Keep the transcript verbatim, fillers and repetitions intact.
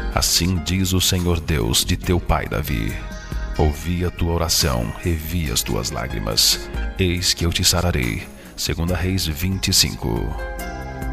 Assim diz o Senhor Deus de teu pai Davi: ouvi a tua oração, revi as tuas lágrimas. Eis que eu te sararei. Segunda Reis vinte e cinco.